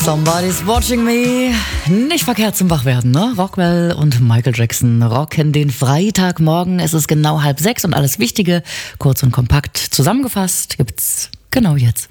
Somebody's Watching Me. Nicht verkehrt zum Wachwerden, ne? Rockwell und Michael Jackson rocken den Freitagmorgen. Es ist genau 5:30 und alles Wichtige, kurz und kompakt zusammengefasst, gibt's genau jetzt.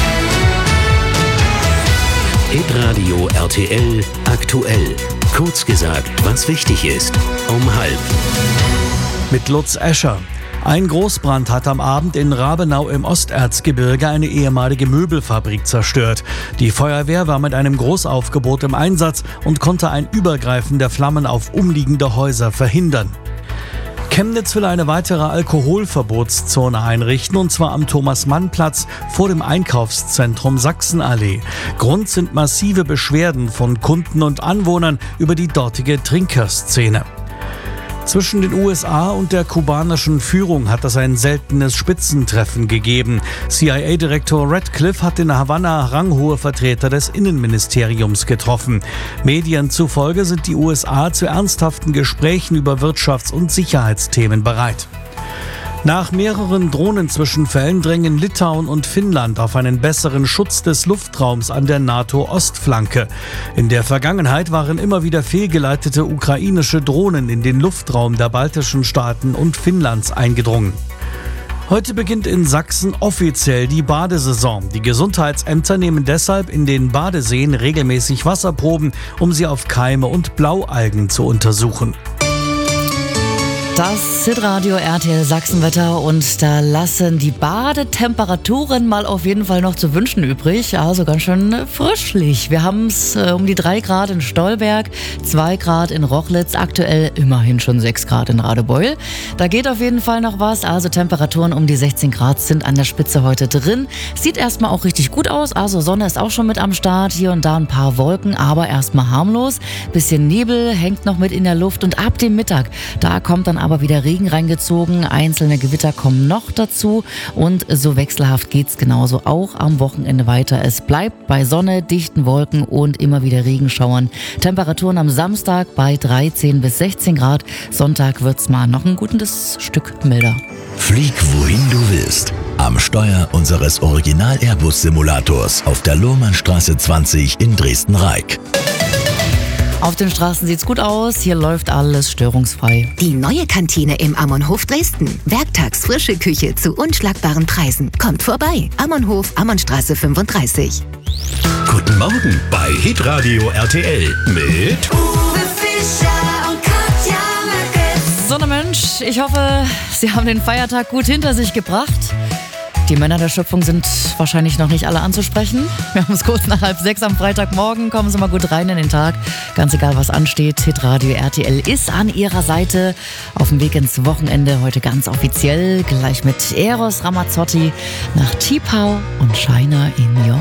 Hitradio RTL aktuell. Kurz gesagt, was wichtig ist. Um 5:30. Mit Lutz Escher. Ein Großbrand hat am Abend in Rabenau im Osterzgebirge eine ehemalige Möbelfabrik zerstört. Die Feuerwehr war mit einem Großaufgebot im Einsatz und konnte ein Übergreifen der Flammen auf umliegende Häuser verhindern. Chemnitz will eine weitere Alkoholverbotszone einrichten, und zwar am Thomas-Mann-Platz vor dem Einkaufszentrum Sachsenallee. Grund sind massive Beschwerden von Kunden und Anwohnern über die dortige Trinkerszene. Zwischen den USA und der kubanischen Führung hat es ein seltenes Spitzentreffen gegeben. CIA-Direktor Radcliffe hat in Havanna ranghohe Vertreter des Innenministeriums getroffen. Medien zufolge sind die USA zu ernsthaften Gesprächen über Wirtschafts- und Sicherheitsthemen bereit. Nach mehreren Drohnenzwischenfällen drängen Litauen und Finnland auf einen besseren Schutz des Luftraums an der NATO-Ostflanke. In der Vergangenheit waren immer wieder fehlgeleitete ukrainische Drohnen in den Luftraum der baltischen Staaten und Finnlands eingedrungen. Heute beginnt in Sachsen offiziell die Badesaison. Die Gesundheitsämter nehmen deshalb in den Badeseen regelmäßig Wasserproben, um sie auf Keime und Blaualgen zu untersuchen. Das Hitradio RTL Sachsenwetter, und da lassen die Badetemperaturen mal auf jeden Fall noch zu wünschen übrig. Also ganz schön frischlich. Wir haben es um die 3 Grad in Stolberg, 2 Grad in Rochlitz, aktuell immerhin schon 6 Grad in Radebeul. Da geht auf jeden Fall noch was. Also Temperaturen um die 16 Grad sind an der Spitze heute drin. Sieht erstmal auch richtig gut aus. Also Sonne ist auch schon mit am Start. Hier und da ein paar Wolken, aber erstmal harmlos. Bisschen Nebel hängt noch mit in der Luft, und ab dem Mittag, da kommt dann aber wieder Regen reingezogen. Einzelne Gewitter kommen noch dazu, und so wechselhaft geht's genauso auch am Wochenende weiter. Es bleibt bei Sonne, dichten Wolken und immer wieder Regenschauern. Temperaturen am Samstag bei 13 bis 16 Grad. Sonntag wird's mal noch ein gutes Stück milder. Flieg wohin du willst. Am Steuer unseres Original-Airbus-Simulators auf der Lohmannstraße 20 in Dresden-Reik. Auf den Straßen sieht's gut aus, hier läuft alles störungsfrei. Die neue Kantine im Ammonhof Dresden. Werktags frische Küche zu unschlagbaren Preisen. Kommt vorbei. Ammonhof, Ammonnstraße 35. Guten Morgen bei Hitradio RTL mit Uwe Fischer und Katja Möckes. So, Mensch, ich hoffe, Sie haben den Feiertag gut hinter sich gebracht. Die Männer der Schöpfung sind wahrscheinlich noch nicht alle anzusprechen. Wir haben es kurz nach 5:30 am Freitagmorgen. Kommen Sie mal gut rein in den Tag. Ganz egal, was ansteht. Hitradio RTL ist an Ihrer Seite. Auf dem Weg ins Wochenende heute ganz offiziell. Gleich mit Eros Ramazzotti nach T-Pow und China in Your